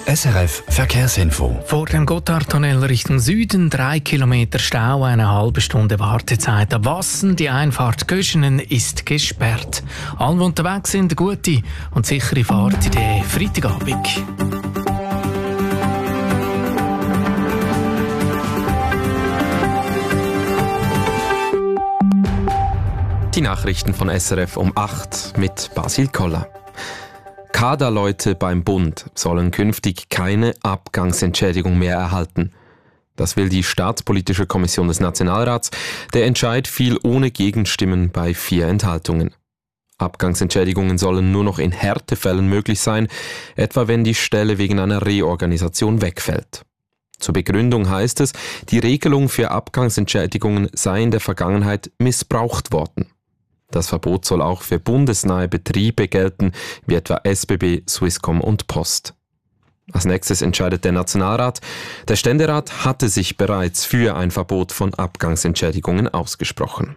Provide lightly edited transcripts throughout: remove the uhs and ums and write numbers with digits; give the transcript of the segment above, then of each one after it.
SRF Verkehrsinfo. Vor dem Gotthardtunnel Richtung Süden 3 Kilometer Stau, eine halbe Stunde Wartezeit. Ab Wassen, die Einfahrt Göschenen ist gesperrt. Alle, die unterwegs sind, eine gute und sichere Fahrt in den Freitagabend. Die Nachrichten von SRF um 8 mit Basil Koller. Kaderleute beim Bund sollen künftig keine Abgangsentschädigung mehr erhalten. Das will die Staatspolitische Kommission des Nationalrats. Der Entscheid fiel ohne Gegenstimmen bei 4 Enthaltungen. Abgangsentschädigungen sollen nur noch in Härtefällen möglich sein, etwa wenn die Stelle wegen einer Reorganisation wegfällt. Zur Begründung heißt es, die Regelung für Abgangsentschädigungen sei in der Vergangenheit missbraucht worden. Das Verbot soll auch für bundesnahe Betriebe gelten, wie etwa SBB, Swisscom und Post. Als nächstes entscheidet der Nationalrat. Der Ständerat hatte sich bereits für ein Verbot von Abgangsentschädigungen ausgesprochen.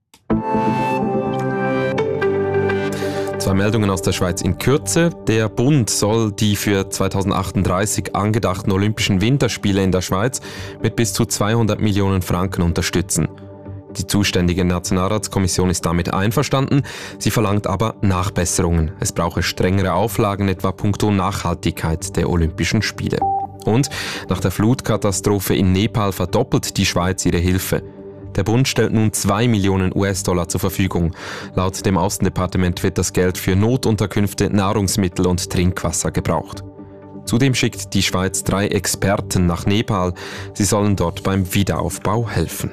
2 Meldungen aus der Schweiz in Kürze. Der Bund soll die für 2038 angedachten Olympischen Winterspiele in der Schweiz mit bis zu 200 Millionen Franken unterstützen. Die zuständige Nationalratskommission ist damit einverstanden, sie verlangt aber Nachbesserungen. Es brauche strengere Auflagen, etwa puncto Nachhaltigkeit der Olympischen Spiele. Und nach der Flutkatastrophe in Nepal verdoppelt die Schweiz ihre Hilfe. Der Bund stellt nun 2 Millionen US-Dollar zur Verfügung. Laut dem Außendepartement wird das Geld für Notunterkünfte, Nahrungsmittel und Trinkwasser gebraucht. Zudem schickt die Schweiz 3 Experten nach Nepal. Sie sollen dort beim Wiederaufbau helfen.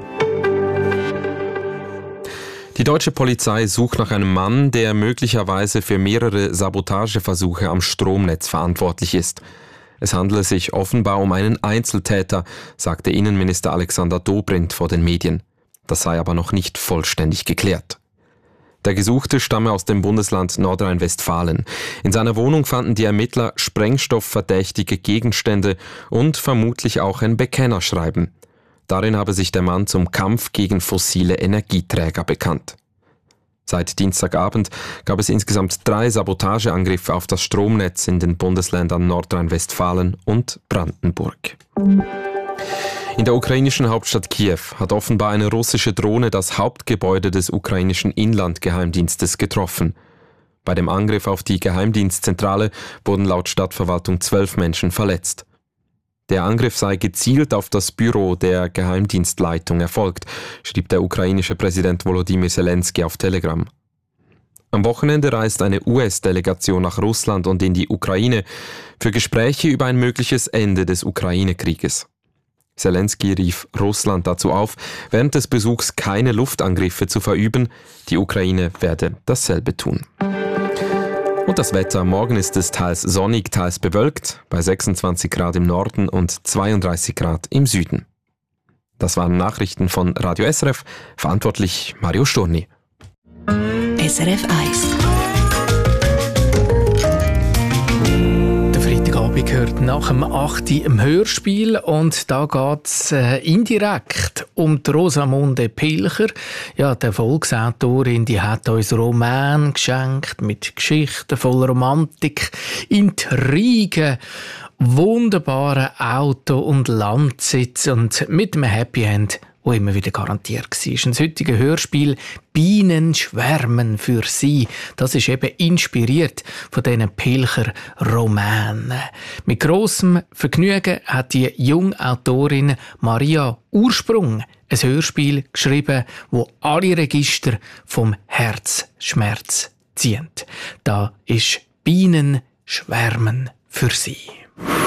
Die deutsche Polizei sucht nach einem Mann, der möglicherweise für mehrere Sabotageversuche am Stromnetz verantwortlich ist. Es handele sich offenbar um einen Einzeltäter, sagte Innenminister Alexander Dobrindt vor den Medien. Das sei aber noch nicht vollständig geklärt. Der Gesuchte stamme aus dem Bundesland Nordrhein-Westfalen. In seiner Wohnung fanden die Ermittler sprengstoffverdächtige Gegenstände und vermutlich auch ein Bekennerschreiben. Darin habe sich der Mann zum Kampf gegen fossile Energieträger bekannt. Seit Dienstagabend gab es insgesamt 3 Sabotageangriffe auf das Stromnetz in den Bundesländern Nordrhein-Westfalen und Brandenburg. In der ukrainischen Hauptstadt Kiew hat offenbar eine russische Drohne das Hauptgebäude des ukrainischen Inlandgeheimdienstes getroffen. Bei dem Angriff auf die Geheimdienstzentrale wurden laut Stadtverwaltung 12 Menschen verletzt. Der Angriff sei gezielt auf das Büro der Geheimdienstleitung erfolgt, schrieb der ukrainische Präsident Volodymyr Zelensky auf Telegram. Am Wochenende reist eine US-Delegation nach Russland und in die Ukraine für Gespräche über ein mögliches Ende des Ukraine-Krieges. Zelensky rief Russland dazu auf, während des Besuchs keine Luftangriffe zu verüben. Die Ukraine werde dasselbe tun. Und das Wetter. Morgen ist es teils sonnig, teils bewölkt, bei 26 Grad im Norden und 32 Grad im Süden. Das waren Nachrichten von Radio SRF, verantwortlich Mario Storni. SRF 1. Freitagabend gehört nach dem 8. im Hörspiel und da geht es indirekt um die Rosamunde Pilcher. Ja, die Erfolgsautorin, die hat uns Roman geschenkt mit Geschichten voller Romantik, Intrigen, wunderbaren Auto- und Landsitz und mit einem Happy End, wo immer wieder garantiert war. Und das heutige Hörspiel «Bienen schwärmen für sie», das ist eben inspiriert von diesen Pilcher-Romanen. Mit grossem Vergnügen hat die junge Autorin Maria Ursprung ein Hörspiel geschrieben, wo alle Register vom Herzschmerz ziehen. Da ist «Bienen schwärmen für sie».